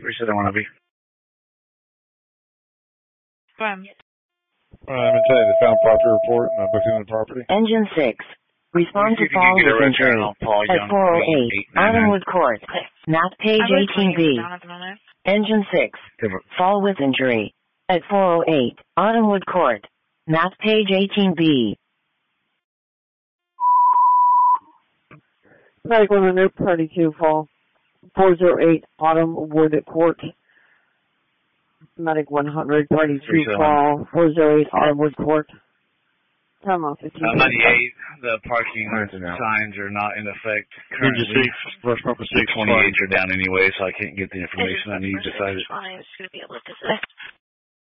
Where should I want to be? I'm going to tell you, they found property report and I booked in the property. Engine 6. Respond to fall with injury. At 408, Autumnwood Court. Map page 18B. Engine 6. Fall with injury. At 408, Autumnwood Court. Map page 18B. Medic 100, party 2, fall. 408, Autumnwood Court. Medic 100, party 2, fall. 408, Autumnwood Court. Time off 15. 98, the parking signs are not in effect currently. 6, 628 are down anyway, so I can't get the information I need. Decided.